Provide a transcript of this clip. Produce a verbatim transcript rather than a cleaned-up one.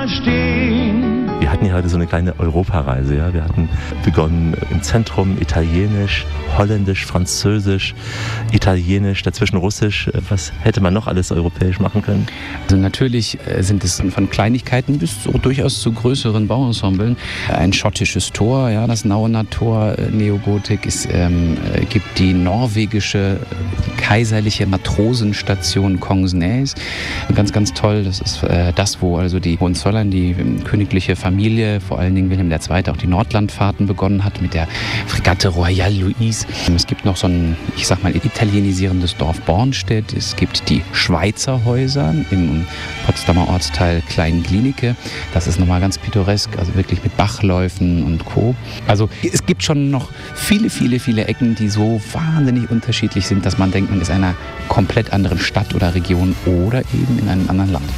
verstehen. Wir hatten ja heute so eine kleine Europareise. Ja? Wir hatten begonnen im Zentrum Italienisch, Holländisch, Französisch, Italienisch, dazwischen Russisch. Was hätte man noch alles europäisch machen können? Also natürlich sind es von Kleinigkeiten bis so durchaus zu größeren Bauensemblen. Ein schottisches Tor, ja, das Nauener Tor, Neogotik. Es ähm, gibt die norwegische, die kaiserliche Matrosenstation Kongsnes. Ganz, ganz toll. Das ist äh, das, wo also die Hohenzollern, die ähm, königliche Familie, vor allen Dingen Wilhelm der Zweite, auch die Nordlandfahrten begonnen hat mit der Fregatte Royal Louise. Es gibt noch so ein, ich sag mal, italienisierendes Dorf Bornstedt. Es gibt die Schweizer Häuser im Potsdamer Ortsteil Klein-Glienicke. Das ist nochmal ganz pittoresk, also wirklich mit Bachläufen und Co. Also es gibt schon noch viele, viele, viele Ecken, die so wahnsinnig unterschiedlich sind, dass man denkt, man ist in einer komplett anderen Stadt oder Region oder eben in einem anderen Land.